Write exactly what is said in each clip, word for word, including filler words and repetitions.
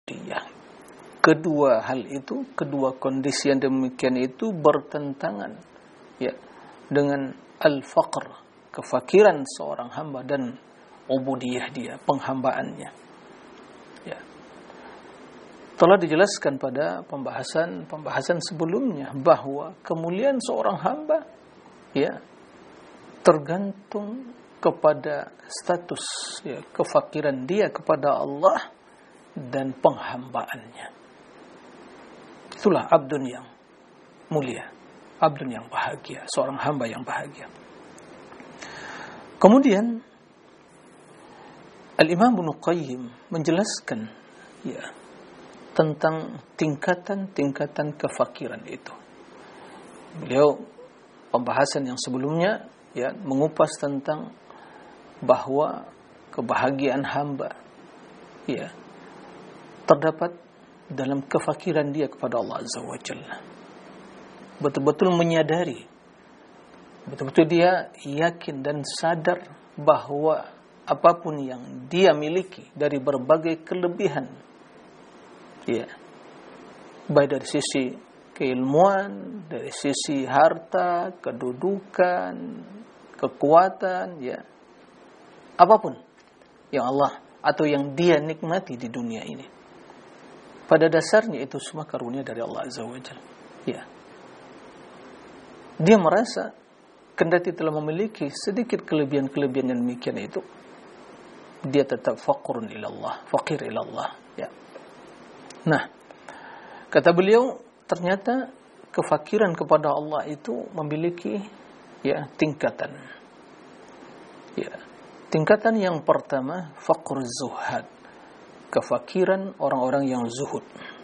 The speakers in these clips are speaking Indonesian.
ubudiyah. Kedua hal itu, kedua kondisi yang demikian itu bertentangan ya dengan al-faqr, kefakiran seorang hamba, dan ubudiyah dia, penghambaannya. Ya. Telah dijelaskan pada pembahasan-pembahasan sebelumnya bahwa kemuliaan seorang hamba ya tergantung kepada status ya, kefakiran dia kepada Allah dan penghambaannya. Itulah abdun yang mulia, abdun yang bahagia, seorang hamba yang bahagia. Kemudian Al-Imam Ibnu Qayyim menjelaskan ya tentang tingkatan-tingkatan kefakiran itu. Beliau pembahasan yang sebelumnya ya mengupas tentang bahwa kebahagiaan hamba ya terdapat dalam kefakiran dia kepada Allah Azza wa Jalla. Betul-betul menyadari, betul-betul dia yakin dan sadar bahwa apapun yang dia miliki dari berbagai kelebihan ya, baik dari sisi keilmuan, dari sisi harta, kedudukan, kekuatan ya, apapun yang Allah atau yang dia nikmati di dunia ini, pada dasarnya itu semua karunia dari Allah Azza wa Jalla. Ya. Dia merasa kendati telah memiliki sedikit kelebihan-kelebihan yang demikian itu, dia tetap faqrun ilallah, faqir ilallah. Ya. Nah, kata beliau, ternyata kefakiran kepada Allah itu memiliki ya tingkatan. Ya. Tingkatan yang pertama, faqr zuhad. Kefakiran orang-orang yang zuhud.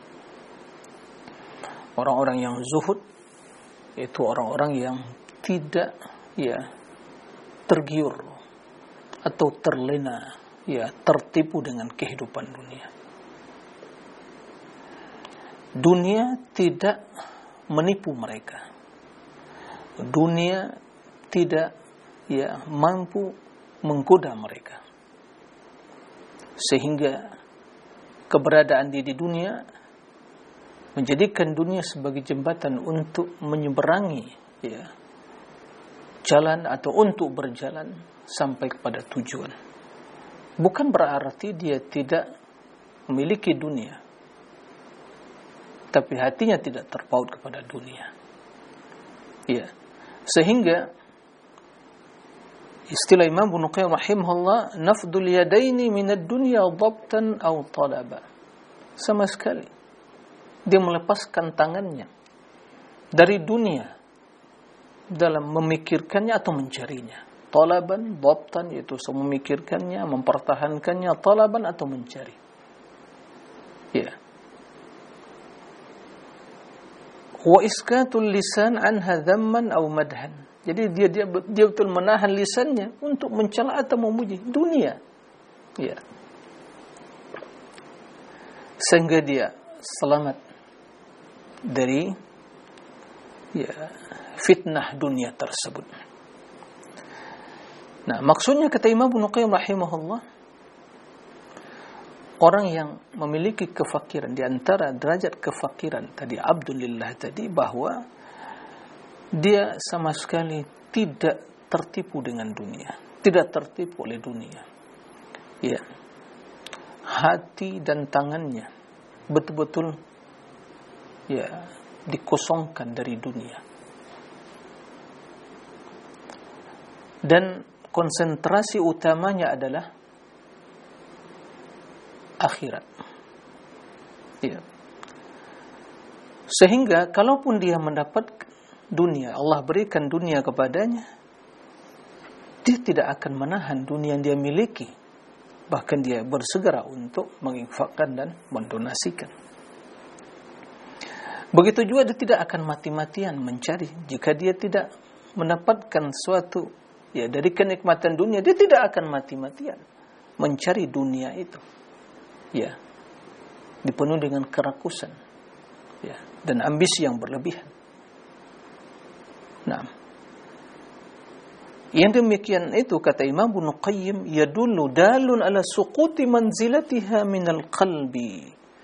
Orang-orang yang zuhud itu orang-orang yang tidak ya tergiur atau terlena ya tertipu dengan kehidupan dunia. Dunia tidak menipu mereka. Dunia tidak ya mampu menggoda mereka. Sehingga keberadaan dia di dunia menjadikan dunia sebagai jembatan untuk menyeberangi ya, jalan atau untuk berjalan sampai kepada tujuan. Bukan berarti dia tidak memiliki dunia, tapi hatinya tidak terpaut kepada dunia. Ya, sehingga istilah Imam Ibnu Qayyim rahimahullah, nafdul yadaini minad dunya dhabtan aw talaba. Sama sekali dia melepaskan tangannya dari dunia dalam memikirkannya atau mencarinya. Talaban, dhabtan yaitu memikirkannya, mempertahankannya, talaban atau mencari. Ya. Wa iskatul lisan anha dhamman aw madhan. Jadi dia dia dia betul menahan lisannya untuk mencela atau memuji dunia. Ya. Sehingga dia selamat dari ya fitnah dunia tersebut. Nah, maksudnya kata Imam Ibnu Qayyim rahimahullah, orang yang memiliki kefakiran, di antara derajat kefakiran tadi abdulillah tadi, bahwa dia sama sekali tidak tertipu dengan dunia, tidak tertipu oleh dunia. Ya. Hati dan tangannya betul-betul ya dikosongkan dari dunia. Dan konsentrasi utamanya adalah akhirat. Ya. Sehingga kalaupun dia mendapat dunia, Allah berikan dunia kepadanya, dia tidak akan menahan dunia yang dia miliki. Bahkan dia bersegera untuk menginfakkan dan mendonasikan. Begitu juga dia tidak akan mati-matian mencari. Jika dia tidak mendapatkan suatu ya dari kenikmatan dunia, dia tidak akan mati-matian mencari dunia itu. Ya. Dipenuhi dengan kerakusan. Ya, dan ambisi yang berlebihan. Nah, yang demikian itu kata Imam Ibnu Qayyim, yadullu dalun ala suquti manzilatiha minal qalbi